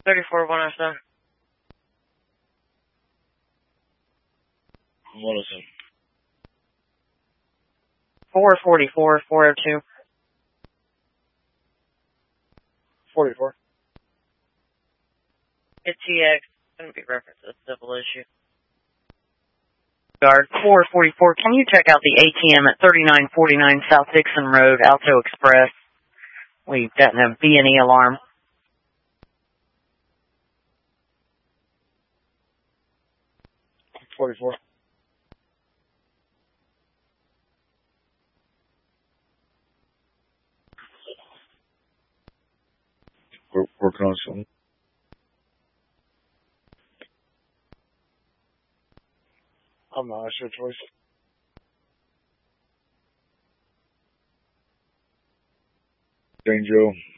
34-107. 107. 444, 402. 44. It's TX. Going to be referenced as a civil issue. Guard 444, can you check out the ATM at 3949 South Dixon Road, Alto Express? We've gotten a B&E alarm. $44. We're working on something. I'm not. It's your choice. Jane Joe.